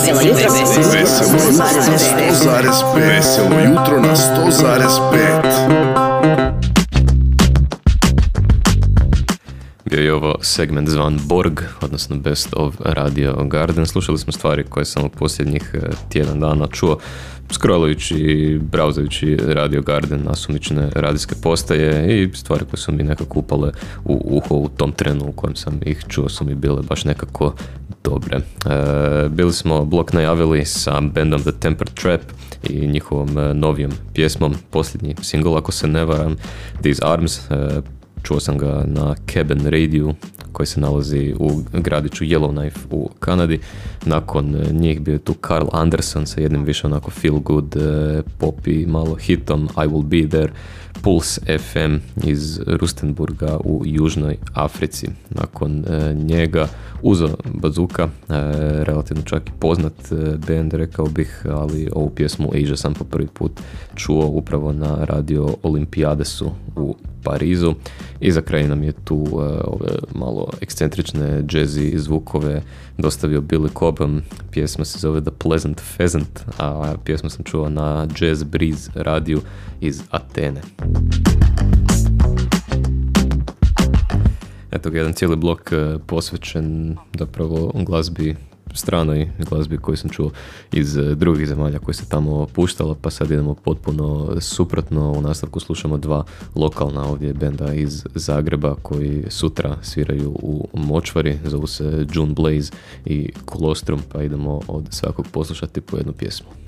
Veselo jutro na 100,5. Bio je ovo segment zvan Borg, odnosno Best of Radio Garden. Slušali smo stvari koje sam u posljednjih tjedan dana čuo scrollajući, brauzajući Radio Garden, nasumične radijske postaje i stvari koje su mi nekako upale u uho u tom trenu u kojem sam ih čuo, su mi bile baš nekako dobre. Bili smo blok najavili sa bandom The Temper Trap i njihovom novijom pjesmom, posljednji single ako se ne varam, These Arms. Čuo sam ga na Cabin Radio koji se nalazi u gradiću Yellowknife u Kanadi. Nakon njih bio je tu Carl Anderson sa jednim više onako feel good pop i malo hitom I Will Be There. Pulse FM iz Rustenburga u Južnoj Africi. Nakon njega Uzo Bazooka, relativno čak i poznat band, rekao bih, ali ovu pjesmu Asia sam po prvi put čuo upravo na radio Olimpijadesu u Parizu. I za kraj nam je tu ove malo ekscentrične jazzy zvukove dostavio Billy Cobham. Pjesma se zove The Pleasant Pheasant, a pjesmu sam čuo na Jazz Breeze radiju iz Atene. Eto ga jedan cijeli blok posvećen zapravo glazbi, stranoj glazbi koju sam čuo iz drugih zemalja koje se tamo puštala, pa sad idemo potpuno suprotno. U nastavku slušamo dva lokalna ovdje benda iz Zagreba koji sutra sviraju u Močvari, zovu se June Blaze i Colostrum, pa idemo od svakog poslušati po jednu pjesmu.